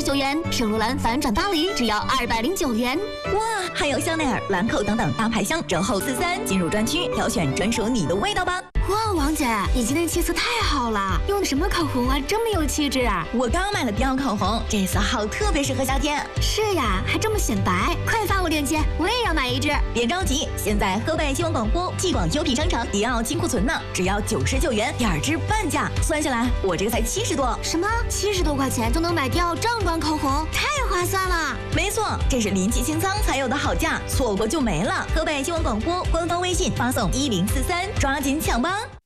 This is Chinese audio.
209元，圣罗兰反转巴黎只要209元。 哇，还有香奈儿、兰蔻等等大牌香折后43，进入专区挑选专属你的味道吧。 哇，王姐，你今天气色太好了，用的什么口红啊，这么有气质啊！ 我刚买了迪奥口红，这色号特别适合夏天。 是呀，还这么显白，快发我链接，我也要买一支。 别着急，现在河北新闻广播继广优品商城迪奥金库存呢，只要99元，2支半价，算下来我这个才70多。 什么70多块钱就能买迪奥正装口红，太划算了！ 没错，这是临期清仓才有的好价，错过就没了。河北新闻广播官方微信发送1043，抓紧抢吧。